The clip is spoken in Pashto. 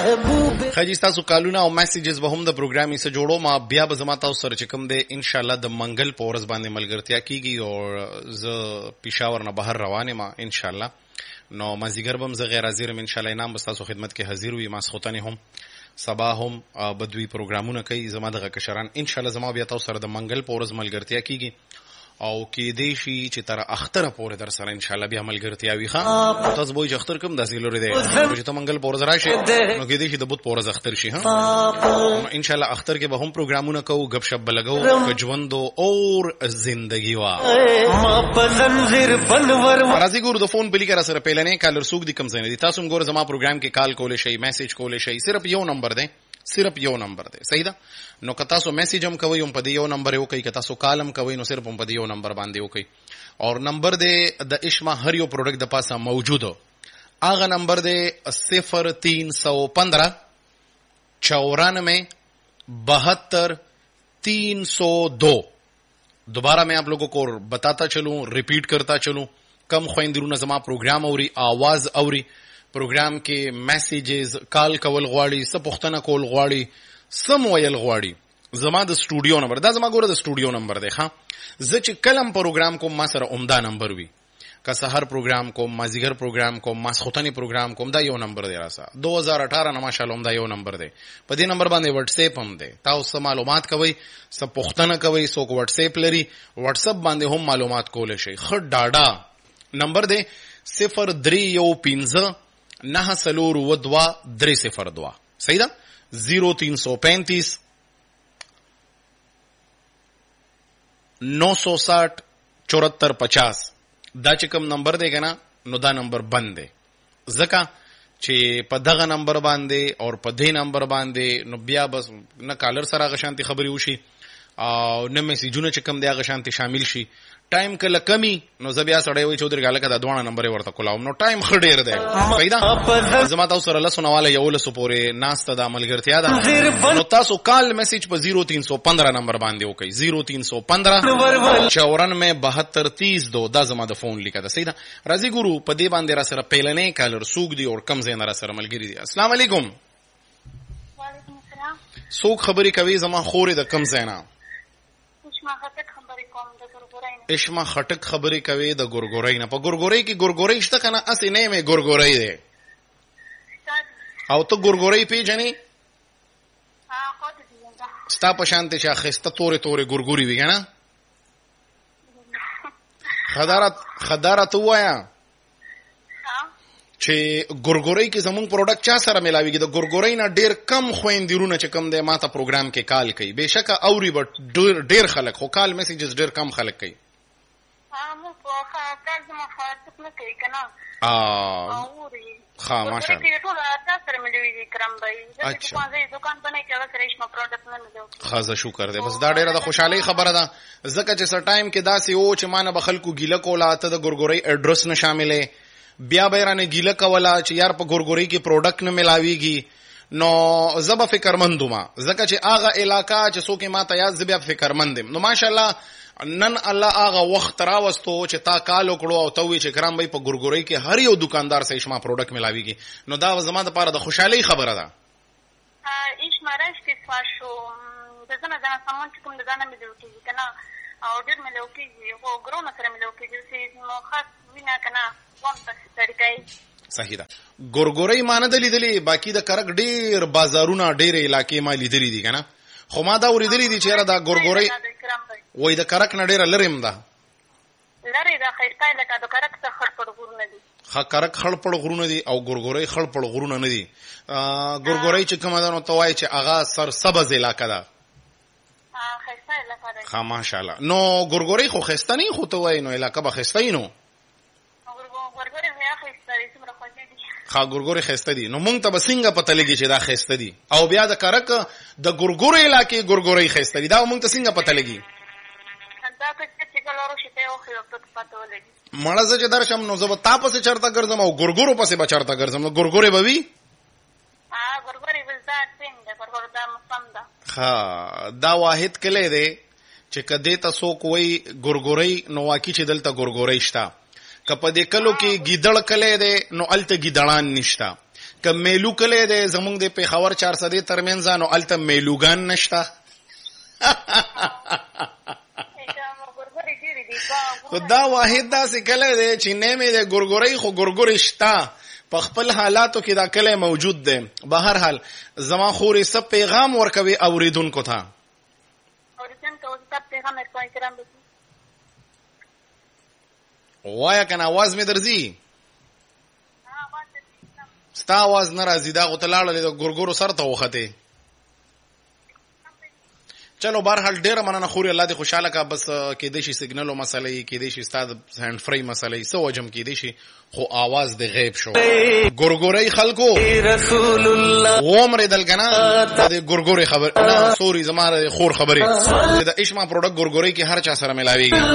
خجی تاسو کالونه او میسیجز به هم د پروګرامي سره جوړو ما بیا به زما تاسو سره چې کوم دی ان شاء الله د منګل په ورځ باندې ملګرتیا کیږي او ز پېښور نه بهر روانه ما ان شاء الله نو مازیګر بم ز غیر حاضر ان شاء الله انعام به تاسو خدمت کې حاضر وي ما سخوتنه هم صباح هم بدوی پروګرامونه کوي زما د کشران ان شاء الله زما بیا تاسو سره د منګل په ورځ ملګرتیا کیږي او کې دې شي چې تر اختر پورې در سره ان شاء الله بیا ملګرتیا وي ښا تاسو به اختر کوم داسې لوري دی چې ته منګل پورز راشي نو کې دې شي د بوت پورز اختر شي ها ان شاء الله اختر کې به هم پروګرامونه کوو غب شپ بلګو کجوندو اور زندگی وا ما پزنجیر بنور راځي ګور د فون بلی کرا سره پیلنې کالر سوق دي کم زنه دي تاسو ګور زما پروګرام کې کال کولې شي میسج کولې شي صرف یو نمبر دی صرف یو نمبر دی صحیح ده نو که تاسو میسج هم کوئ هم په دې یو نمبر یو کوي که تاسو کالم کوئ نو صرف هم په دې یو نمبر باندې یو کوي اور نمبر دی د اشما هر یو پروډکټ د پاسه موجود هغه نمبر دی 0315 94 72 302 دوبارہ میں آپ لوگوں کو بتاتا چلوں ریپیٹ کرتا چلوں کم خويندرونه زما پروګرام اوري आवाज اوري پروګرام کې میسیجز کال کول غواړي څه پوښتنه کول غواړي سم ویل غواړي زما د سټوډیو نمبر دا زما ګوره د سټوډیو نمبر دی ښا زه چې کلم پروګرام کوم ما سره عمده نمبر وي که سحر پروګرام کوم مازیګر پروګرام کوم ماسخوتنی پروګرام کوم دا یو نمبر دی راسه 2018 نه ماشاءالله عمده یو نمبر دی په دې نمبر باندې واتس اپ هم دی تاسو معلومات کوئ څه پوښتنه کوئ څوک واتس اپ لري واتس اپ باندې هم معلومات کول شي خ ډاډا نمبر دی 0315 9 سلور و 2 302 صحیح ده 0335 960 74 50 دا چې کوم نمبر دی کنه نو دا نمبر بند دی ځکه چې په دغه نمبر باندې او په دې نمبر باندې نو بیا بس نه کالر سره غشانتي خبري وشي او نه میسجونه چې کوم دی غشانتي شامل شي ټایم کله کمی نو زبیا سړی وي چودري غاله کده دوه نمبر ورته کولاو نو ټایم خډیر دی پیدا زما تاسو سره لسونه یو لسو پورې ناسته د عملګرتیا ده نو تاسو کال میسج په 0315 نمبر باندې وکي 0315 94 میں 72 32 دا زما د فون لیکه ده صحیح ده راځي ګورو په دې باندې را سره پیلنې کالر سوق دی او کم زین را سره ملګری دي السلام علیکم وعلیکم السلام سوق خبري کوي زما خوري د کم زینا اشما خټک خبرې کوي د ګورګورۍ نه په ګورګورۍ کې ګورګورۍ شته کنه اسې نه مې ګورګورۍ دی او ته ګورګورۍ پیژنې ستا په شانته چې اخسته تورې تورې ګورګوري وي کنه خدارت وایا چې ګورګورۍ کې زمونږ پروډکټ چا سره ملاويږي د ګورګورۍ نه ډېر کم خويندرونه چې کم دی ماته پروګرام کې کال کوي بهشکه اوري بټ ډېر خلک خو کال میسیجز ډېر کم خلک کوي ها ماشاءالله خازه شکر دی بس دا ډیره د خوشحالي خبره ده ځکه چې سر ټایم کې داسې او چې مانه بخلکو ګیله کوله ته د ګورګورۍ اډرس نه شاملې بیا بیرانه ګیله کوله چې یار په ګورګورۍ کې پروډکټ نه ملاويږي نو زب فکرمندوما ځکه چې هغه علاقہ چې څوک ما ته یاد زبیا فکرمندم نو ماشاءالله نن الله هغه وخت راوستو چې تا کال وکړو او ته وی چې کرام بھائی په ګورګورۍ کې هر یو دکاندار سره شما پروډکټ ملاويږي نو دا زما د پاره د خوشحالي خبره ده ایش مارش کې فاشو د زنه سامان چې کوم د ځانه مې دوی کنه او ډېر مې لوکي او ګرونه سره مې لوکي چې نو خاص وینا کنه وخت سړی صحیح ده ګورګورۍ مان د لیدلې باقی د کرک ډېر بازارونه ډېر علاقې ما لیدلې دي کنه خو ما دا ورېدلې دي چې را دا ګورګورۍ وای د کرک نه ډېر لرم ده لری دا خیرتای لکه د کرک څخه خړپړ غرونه دي ها کرک خړپړ غرونه دي او ګورګورۍ خړپړ غرونه نه دي ګورګورۍ چې کومه ده نو توای چې اغا سر سبز علاقہ ده خیرتای علاقہ ده ها ماشاءالله نو ګورګورۍ خو خسته نه خو توای نو علاقہ به خسته نو خا ګورګورۍ خسته دي نو مونږ ته بسنګ پته لګي چې دا خسته دي او بیا د کرک د ګورګورۍ علاقې ګورګورۍ خسته دي دا مونږ ته څنګه پته لګي مړه زه چې درشم نو زه به تا پسې چرته ګرځم او ګورګورو پسې به چرته ګرځم نو ګورګورې به وي ها دا واحد کلی دی چې کدی ته څوک وایي ګورګورۍ نو واقعي چې دلته ګورګورۍ شته که په دې کلو کې ګیدړ کلی دی نو الته ګیدړان نشته که میلو کلی دی زمونږ د پېښور 400 ترمنځ نو هلته میلوګان نشته خو دا واحد داسې کلی دی چې نیمې د ګورګورۍ خو ګورګورې شته په خپل حالاتو کې دا کلی موجود دی. به هر حال زما خورې څه پیغام ورکوي اورېدونکو ته؟ وایا کنه आवाज مې درځي؟ ستا आवाज نه راځي. دا غو ته لاړلې د ګورګورو سر ته وختې. چلو بهرحال ډېره مننه خورې، الله دې خوشحاله کا. بس کېدای شي سیګنلو مسئلې، کېدای شي ستا د هینډ فري مسئلې، څه وجم کېدای شي، خو آواز د غیب شو. ګورګورۍ خلکو رسول الله ومرېدل که نه د ګورګورې خبر نه سوري زما د خور خبرې د اشما پروډکټ ګورګورۍ کې هر چا سره ملاویږي.